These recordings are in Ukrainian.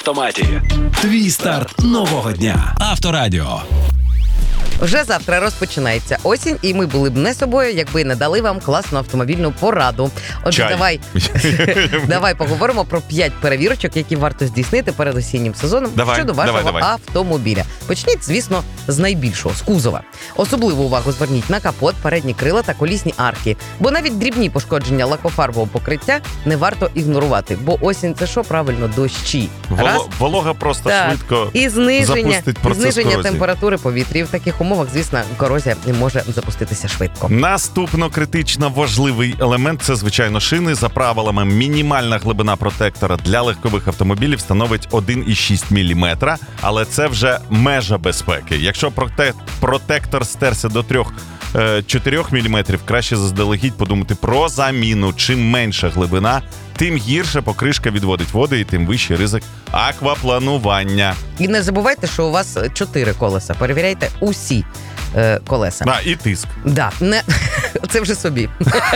автоматі. Твій старт нового дня. Авторадіо. Вже завтра розпочинається осінь, і ми були б не собою, якби не дали вам класну автомобільну пораду. Отже, давай поговоримо про 5 перевірочок, які варто здійснити перед осіннім сезоном щодо вашого автомобіля. Почніть, звісно, з найбільшого, з кузова. Особливу увагу зверніть на капот, передні крила та колісні арки. Бо навіть дрібні пошкодження лакофарбового покриття не варто ігнорувати. Бо осінь – це що, правильно, дощі. Волога просто швидко і запустить процес зниження корозії. температури повітря. І в таких умовах, звісно, корозія може запуститися швидко. Наступно критично важливий елемент – це, звичайно, шини. За правилами, мінімальна глибина протектора для легкових автомобілів становить 1,6 мм, але це вже межа безпеки. Якщо протектор стерся до 3-4 мм, краще заздалегідь подумати про заміну. Чим менша глибина, тим гірше покришка відводить води і тим вищий ризик аквапланування. І не забувайте, що у вас 4 колеса. Перевіряйте усі колеса. І тиск. Да, це вже собі.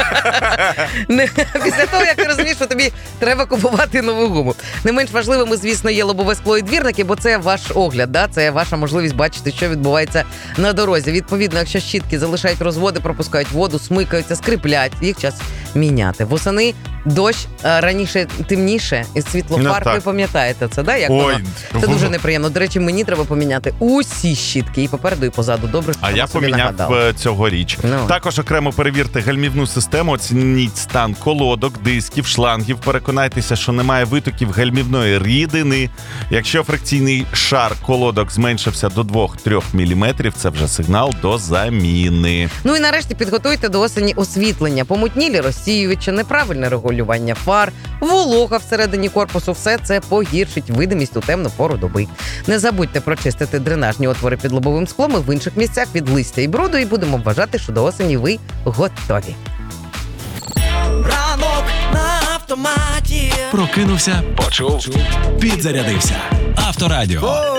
Після того, як ти розумієш, що тобі треба купувати нову гуму. Не менш важливими, звісно, є лобове скло і двірники, бо це ваш огляд, це ваша можливість бачити, що відбувається на дорозі. Відповідно, якщо щітки залишають розводи, пропускають воду, смикаються, скриплять, їх час міняти. Восени дощ, раніше темніше, і світлофар, ви пам'ятаєте це, як воно? Це дуже неприємно. До речі, мені треба поміняти усі щітки, і попереду, і позаду. Добре, що я поміняв цьогоріч. Також окремо перевірте гальмівну систему, оцініть стан колодок, дисків, шлангів, переконайтеся, що немає витоків гальмівної рідини. Якщо фрикційний шар колодок зменшився до 2-3 мм, це вже сигнал до заміни. Ну і нарешті підготуйте до осені освітлення. Помутнілі розсіювачі, неправильне регулювання фар, волога всередині корпусу – все це погіршить видимість у темну пору доби. Не забудьте прочистити дренажні отвори під лобовим склом і в інших місцях від листя і бруду, і будемо вважати, що до осені ви готові. Ранок на автоматі. Прокинувся, почув, підзарядився. Авторадіо.